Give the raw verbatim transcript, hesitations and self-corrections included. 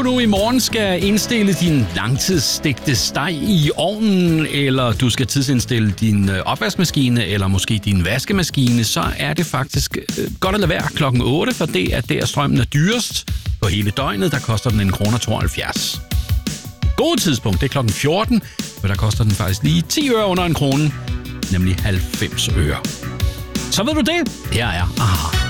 du nu i morgen skal indstille din langtidsstegte steg i ovnen, eller du skal tidsindstille din opvaskemaskine, eller måske din vaskemaskine, så er det faktisk godt at lade være klokken otte, for det er der strømmen er dyrest. På hele døgnet, der koster den en krone tooghalvfjerds. Gode tidspunkt, det er klokken fjorten, for der koster den faktisk lige ti øre under en krone, nemlig halvfems øre. Så ved du det, her er Aha.